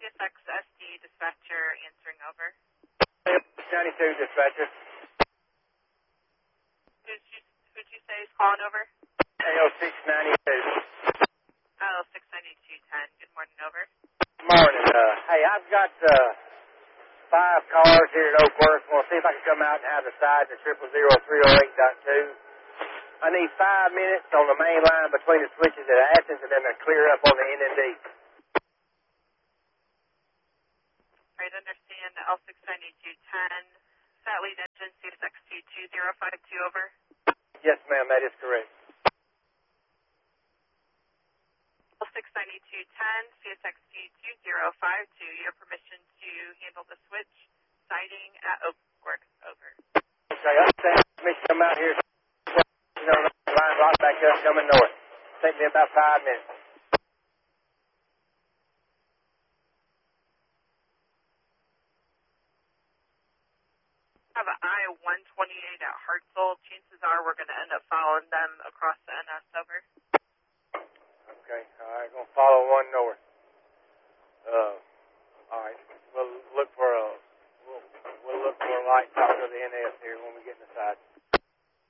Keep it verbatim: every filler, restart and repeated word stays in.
S X S D dispatcher answering over. ninety-two dispatcher. Who'd you, who'd you say is calling over? A O six ninety-two. Oh, six ninety-two ten. Good morning, over. Morning. Uh, hey, I've got uh, five cars here at Oakworth. I want to see if I can come out and have the side to triple zero three oh eight dot two. I need five minutes on the main line between the switches at Athens and then to clear up on the N M D. All right, understand. L six ninety-two ten. Sat lead engine C S X T two zero five two, over. Yes, ma'am, that is correct. L six ninety-two ten, C S X T two zero five two. Your permission to handle the switch. Sighting at Oakworth, over. Okay, I understand. Permission to come out here. You know, line right back up coming north. Take me about five minutes. Have an I one twenty-eight at Hartselle. Chances are we're going to end up following them across the N S, over. Okay, all right, going to follow one north. Uh, all right, we'll look for a, we'll, we'll look for a light top of the N S here when we get inside.